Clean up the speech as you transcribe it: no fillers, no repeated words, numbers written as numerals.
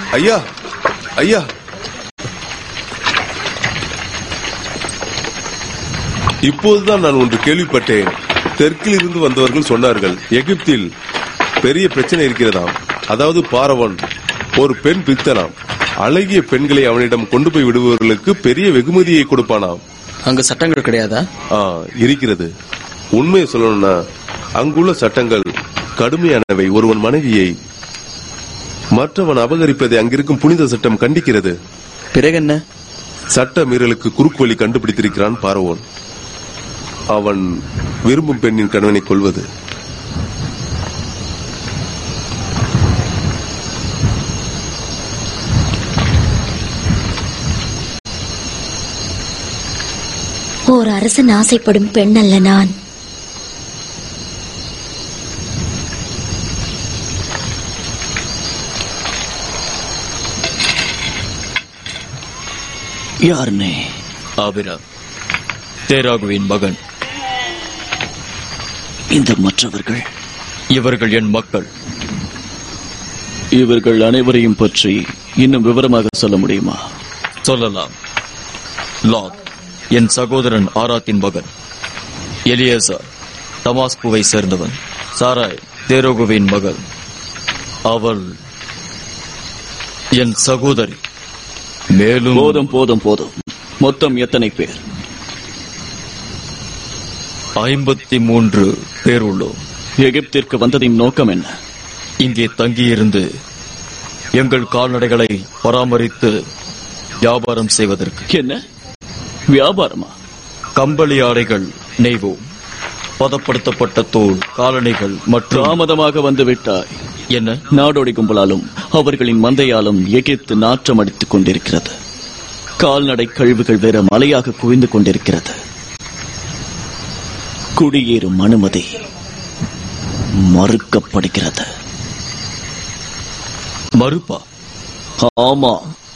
ஐயா, ஐயா, இப்போதுதான் நான் ஒன்று கேள்விப்பட்டேன். தெற்கில் இருந்து வந்தவர்கள் சொன்னார்கள், எகிப்தில் பெரிய பிரச்சனை இருக்கிறதாம். அதாவது பார்வோன் ஒரு பெண் பித்தனாம். அழகிய பெண்களை அவனிடம் கொண்டு போய் விடுபவர்களுக்கு பெரிய வெகுமதியை கொடுப்பானாம். அங்க சட்டங்கள் கிடையாதா? இருக்கிறது. உண்மையை சொல்லணும்னா அங்குள்ள சட்டங்கள் கடுமையானவை. ஒருவன் மனைவியை மற்றவன் அபகரிப்பதை அங்கிருக்கும் புனித சட்டம் கண்டிக்கிறது. பிறகு என்ன? சட்ட மீறலுக்கு குறுக்கு வழி கண்டுபிடித்திருக்கிறான் பார்வோன். அவன் விரும்பும் பெண்ணின் கணவனை கொல்வது. ஓர் அரசன் ஆசைப்படும் பெண் அல்ல நான். யார் நீ? ஆபிரகாம், தேராகுவின் மகன். இந்த மற்றவர்கள்? இவர்கள் என் மக்கள். இவர்கள் அனைவரையும் பற்றி இன்னும் விவரமாக சொல்ல முடியுமா? சொல்லலாம். லாத் என் சகோதரன் ஆராத்தின் மகன். எலியேசர் தமாஸ்குவை சேர்ந்தவன். சாராய் தேரோகுவின் மகள். அவள் என் சகோதரி. மேலும் போதும் போதும் போதும். மொத்தம் எத்தனை பேர்? 53 பேர் உள்ளோம். எகிப்திற்கு வந்ததின் நோக்கம் என்ன? இங்கே தங்கியிருந்து எங்கள் கால்நடைகளை பராமரித்து வியாபாரம் செய்வதற்கு. என்ன வியாபாரமா? கம்பளி ஆடைகள் நெய்வோம். பதப்படுத்தப்பட்ட தோல், காலணிகள் மற்றும்... தாமதமாக வந்துவிட்டாய். என்ன? நாடோடி கும்பலாலும் அவர்களின் மந்தையாலும் எகிப்து நாற்றம் அடித்துக் கொண்டிருக்கிறது. கால்நடை கழிவுகள் வேற மலையாக குவிந்து கொண்டிருக்கிறது. குடியேறும் அனுமதி மறுக்கப்படுகிறது. மறுப்பா? ஆமா.